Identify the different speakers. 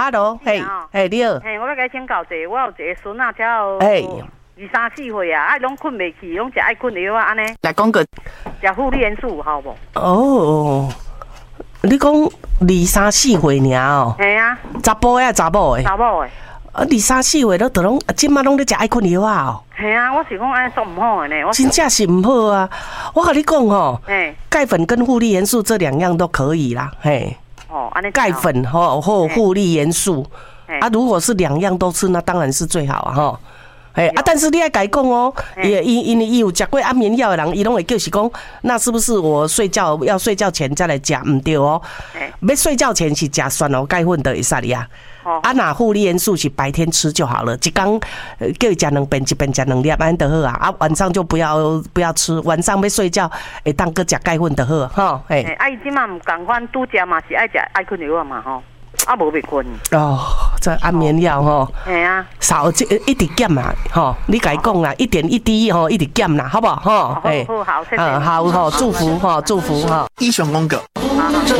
Speaker 1: ，Hello，嘿，你好。
Speaker 2: 嘿，我要甲请教一下，我有一个孙仔，才有2、3、4岁啊，拢困袂去，拢食爱困药啊，安尼。
Speaker 1: 来讲个，
Speaker 2: 食护理元素好无？
Speaker 1: 哦，你讲2、3、4岁尔哦？
Speaker 2: 嘿啊。
Speaker 1: 查甫的查某的？
Speaker 2: 查某的。
Speaker 1: 2、3、4岁都拢，即马拢咧食爱困药啊哦。
Speaker 2: 系啊，我是讲安尼做唔好的呢。
Speaker 1: 真正是唔好啊！我跟你讲吼，钙粉跟护理元素这2样都可以啦，嘿。
Speaker 2: 哦，安尼。
Speaker 1: 钙粉或护理元素，啊，如果是2样都吃，那当然是最好啊，吼。但是你要改讲哦，因为有食过安眠药的人，伊拢会叫是讲，那是不是我要睡觉前再来食？唔对哦，要睡觉前是食酸哦钙粉的会使呀。啊，那护理元素是白天吃就好了，一天叫伊食2遍，一遍食2粒，安就好啊。啊，晚上就不要吃，晚上要睡觉会当搁食钙粉就好，吼。
Speaker 2: 啊，伊即马唔共款，拄食嘛是爱食爱困药嘛吼。啊，无袂困
Speaker 1: 哦，这安眠药吼，
Speaker 2: 系啊，
Speaker 1: 少一直减啦，吼，你甲伊讲啦，一点一滴吼，一直减啦，好不好？吼，
Speaker 2: 好，
Speaker 1: 好，祝福哈，祝福哈。
Speaker 3: 以上广告。